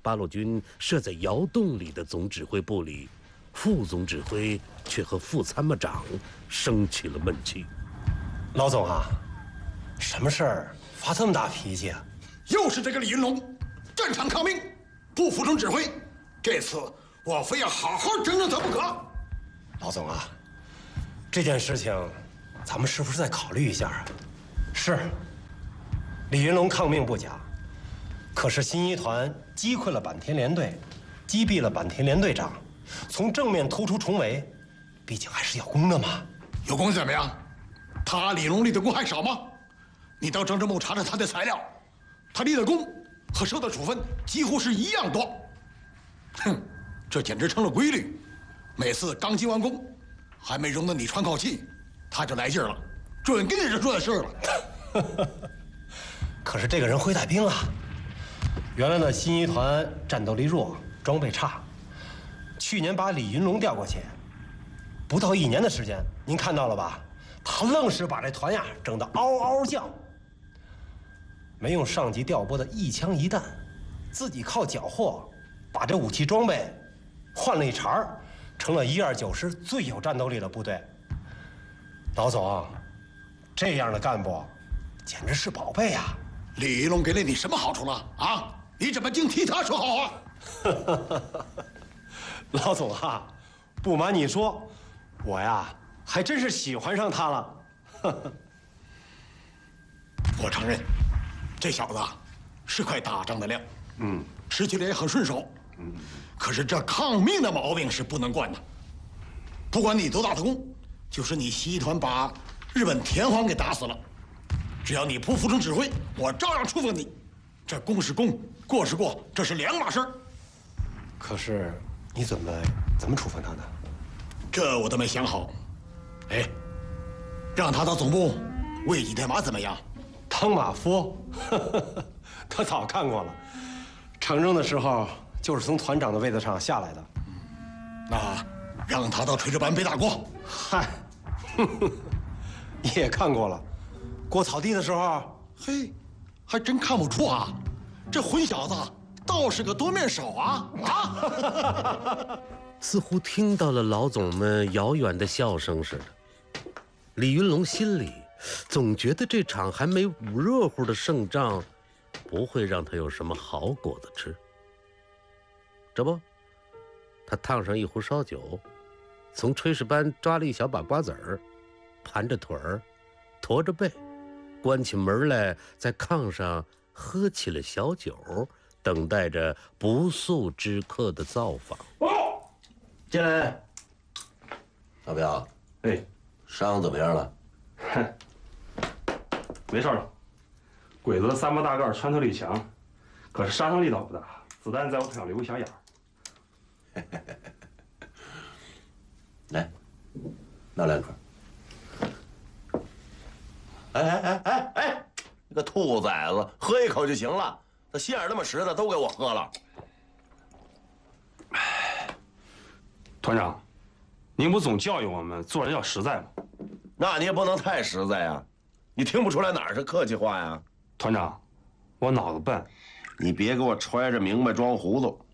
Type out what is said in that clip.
八路军设在窑洞里的总指挥部里，副总指挥却和副参谋长生起了闷气。 老总啊，什么事儿发这么大脾气啊？ 又是这个李云龙，战场抗命，不服从指挥。这次我非要好好整整他不可。 老总啊，这件事情，咱们是不是再考虑一下啊？是，李云龙抗命不假，可是新一团击溃了坂田联队，击毙了坂田联队长，从正面突出重围，毕竟还是有功的嘛。 有功怎么样？他李龙立的功还少吗？你到政治部查查他的材料，他立的功和受的处分几乎是一样多。哼，这简直成了规律。每次刚击完功，还没容得你喘口气，他就来劲儿了，准跟你这说的事了。 可是这个人会带兵啊！原来的新一团战斗力弱，装备差，去年把李云龙调过去，不到1年的时间，您看到了吧？他愣是把这团呀整得嗷嗷叫，没用上级调拨的一枪一弹，自己靠缴获把这武器装备换了一茬儿，成了129师最有战斗力的部队。老总，这样的干部简直是宝贝啊！ 李云龙给了你什么好处了啊？你怎么净替他说好话？ 老总啊，不瞒你说，我呀还真是喜欢上他了。 我承认，这小子是块打仗的料，使起来也很顺手，可是这抗命的毛病是不能惯的。不管你多大的功，就是你西一团把日本田皇给打死了，只要你不服从指挥，我照样处分你。这功是功，过是过，这是两码事儿。 可是你怎么处分他呢？ 这我都没想好。哎，让他到总部喂几天马怎么样？ 当马夫，他早看过了。长征的时候就是从团长的位子上下来的。 那让他到炊事班背大锅。 嗨，也看过了。过草地的时候， 嘿，还真看不出啊，这混小子倒是个多面手啊！ 似乎听到了老总们遥远的笑声似的。李云龙心里总觉得这场还没捂热乎的胜仗不会让他有什么好果子吃。这不，他烫上一壶烧酒，从炊事班抓了一小把瓜子儿，盘着腿儿，驼着背，关起门来，在炕上喝起了小酒，等待着不速之客的造访。 进来。 老表， 哎， 伤怎么样了？ 哼，没事了。鬼子的3八大盖穿透力强，可是杀伤力倒不大，子弹在我腿上留个小眼儿。 来，拿2颗。哎，你个兔崽子，喝一口就行了。那心眼那么实的，都给我喝了。 团长，您不总教育我们做人要实在吗？ 那你也不能太实在呀，你听不出来哪儿是客气话呀？ 团长，我脑子笨。 你别给我揣着明白装糊涂。